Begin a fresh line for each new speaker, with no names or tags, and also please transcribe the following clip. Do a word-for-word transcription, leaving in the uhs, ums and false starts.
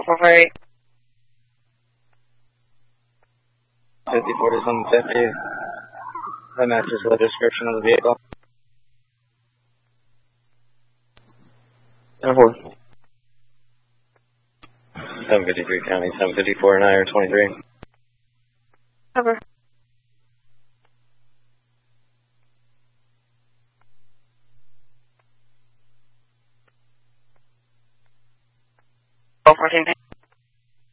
four four eight.
fifty-four to seven fifty. That matches the description of the vehicle.
ten four.
seven fifty-three County, seven fifty-four and I are twenty-three.
Over. fourteen.